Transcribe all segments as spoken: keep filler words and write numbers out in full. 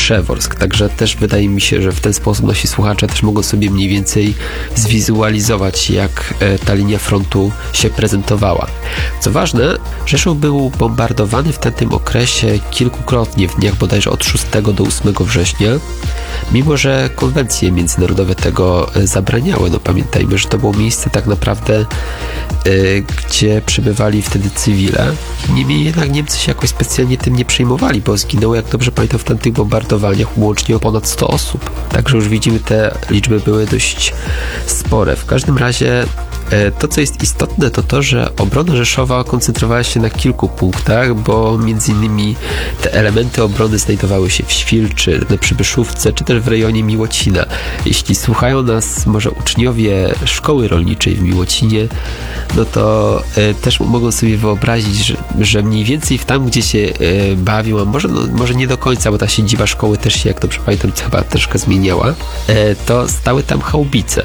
Przeworsk. Także też wydaje mi się, że w ten sposób nasi słuchacze też mogą sobie mniej więcej zwizualizować, jak ta linia frontu się prezentowała. Co ważne, Rzeszów był bombardowany w tamtym okresie kilkukrotnie, w dniach bodajże od szóstego do ósmego września, mimo że konwencje międzynarodowe tego zabraniały. No pamiętajmy, że to było miejsce tak naprawdę, y, gdzie przebywali wtedy cywile. Niemniej jednak Niemcy się jakoś specjalnie tym nie przejmowali, bo zginęło, jak dobrze pamiętam, w tamtych bombardowaniach łącznie o ponad sto osób. Także już widzimy, te liczby były dość spore. W każdym razie to, co jest istotne, to to, że obrona Rzeszowa koncentrowała się na kilku punktach, bo między innymi te elementy obrony znajdowały się w Świlczy, na Przybyszówce, czy też w rejonie Miłocina. Jeśli słuchają nas może uczniowie szkoły rolniczej w Miłocinie, no to e, też mogą sobie wyobrazić, że, że mniej więcej w tam, gdzie się e, bawią, a może, no, może nie do końca, bo ta siedziba szkoły też się, jak dobrze pamiętam, chyba troszkę zmieniała, e, to stały tam chałbice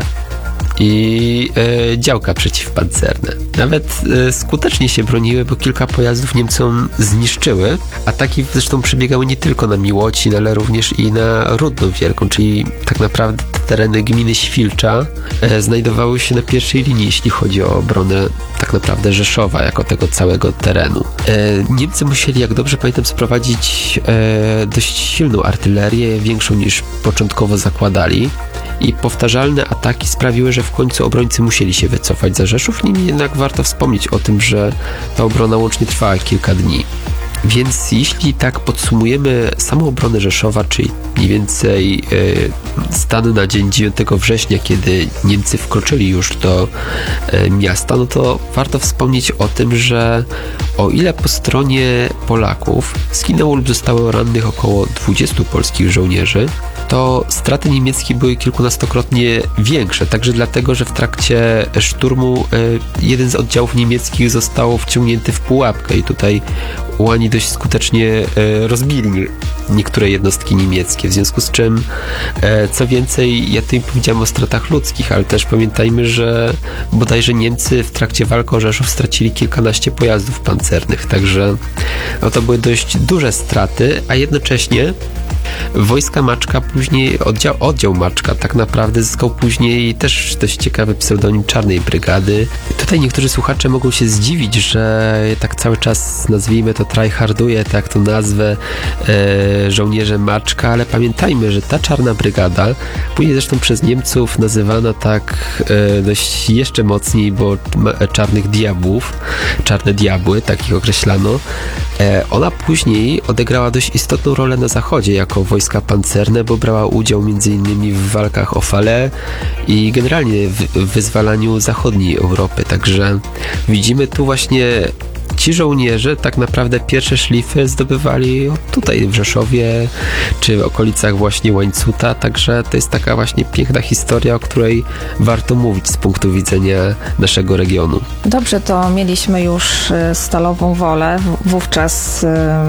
i e, działka przeciwpancerne. Nawet e, skutecznie się broniły, bo kilka pojazdów Niemcom zniszczyły. Ataki zresztą przebiegały nie tylko na Miłocin, ale również i na Rudną Wielką, czyli tak naprawdę te tereny gminy Świlcza e, znajdowały się na pierwszej linii, jeśli chodzi o obronę tak naprawdę Rzeszowa, jako tego całego terenu. E, Niemcy musieli, jak dobrze pamiętam, sprowadzić e, dość silną artylerię, większą niż początkowo zakładali. I powtarzalne ataki sprawiły, że w końcu obrońcy musieli się wycofać za Rzeszów. Niemniej jednak warto wspomnieć o tym, że ta obrona łącznie trwała kilka dni. Więc jeśli tak podsumujemy samą obronę Rzeszowa, czyli mniej więcej e, stan na dzień dziewiątego września, kiedy Niemcy wkroczyli już do e, miasta, no to warto wspomnieć o tym, że o ile po stronie Polaków zginęło lub zostało rannych około dwudziestu polskich żołnierzy, to straty niemieckie były kilkunastokrotnie większe, także dlatego, że w trakcie szturmu e, jeden z oddziałów niemieckich został wciągnięty w pułapkę i tutaj ułani dość skutecznie e, rozbili niektóre jednostki niemieckie, w związku z czym e, co więcej, ja tutaj powiedziałem o stratach ludzkich, ale też pamiętajmy, że bodajże Niemcy w trakcie walki o Rzeszów stracili kilkanaście pojazdów pancernych, także no, to były dość duże straty, a jednocześnie wojska Maczka później, oddział, oddział Maczka tak naprawdę zyskał później też dość ciekawy pseudonim Czarnej Brygady. Tutaj niektórzy słuchacze mogą się zdziwić, że tak cały czas, nazwijmy to, tryharduje, tak to nazwę, e, żołnierze Maczka, ale pamiętajmy, że ta Czarna Brygada, później zresztą przez Niemców nazywana tak e, dość jeszcze mocniej, bo ma, Czarnych Diabłów, Czarne Diabły, tak ich określano, e, ona później odegrała dość istotną rolę na zachodzie, jako wojska pancerne, bo brała udział między innymi w walkach o Fale i generalnie w wyzwalaniu zachodniej Europy. Także widzimy tu właśnie, ci żołnierze tak naprawdę pierwsze szlify zdobywali tutaj w Rzeszowie, czy w okolicach właśnie Łańcuta, także to jest taka właśnie piękna historia, o której warto mówić z punktu widzenia naszego regionu. Dobrze, to mieliśmy już Stalową Wolę, wówczas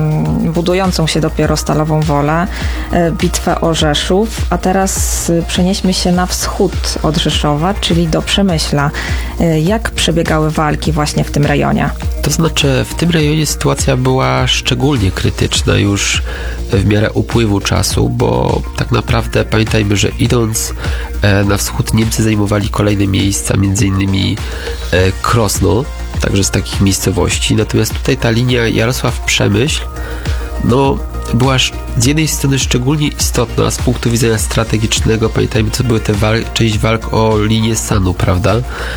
budującą się dopiero Stalową Wolę, bitwę o Rzeszów, a teraz przenieśmy się na wschód od Rzeszowa, czyli do Przemyśla. Jak przebiegały walki właśnie w tym rejonie? To znaczy, w tym rejonie sytuacja była szczególnie krytyczna już w miarę upływu czasu, bo tak naprawdę pamiętajmy, że idąc na wschód Niemcy zajmowali kolejne miejsca, między innymi Krosno, także z takich miejscowości. Natomiast tutaj ta linia Jarosław-Przemyśl, no, była z jednej strony szczególnie istotna z punktu widzenia strategicznego. Pamiętajmy, to były te wal- część walk o linię Sanu, prawda?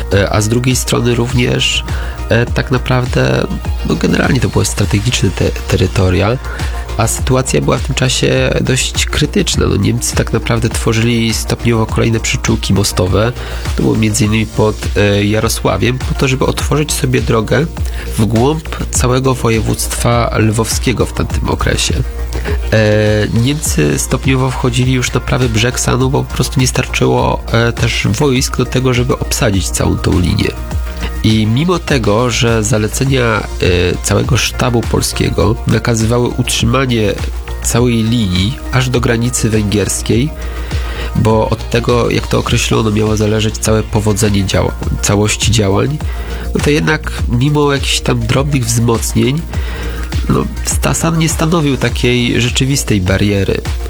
A z drugiej strony również e, tak naprawdę, no generalnie to były strategiczne te terytoria, a sytuacja była w tym czasie dość krytyczna. No, Niemcy tak naprawdę tworzyli stopniowo kolejne przyczółki mostowe. To było między innymi pod e, Jarosławiem, po to, żeby otworzyć sobie drogę w głąb całego województwa lwowskiego w tamtym okresie. E, Niemcy stopniowo wchodzili już na prawy brzeg Sanu, bo po prostu nie starczyło e, też wojsk do tego, żeby obsadzić całą tą linię. I mimo tego, że zalecenia y, całego sztabu polskiego nakazywały utrzymanie całej linii aż do granicy węgierskiej, bo od tego, jak to określono, miało zależeć całe powodzenie działa- całości działań, no to jednak mimo jakichś tam drobnych wzmocnień, no, Stan nie stanowił takiej rzeczywistej bariery.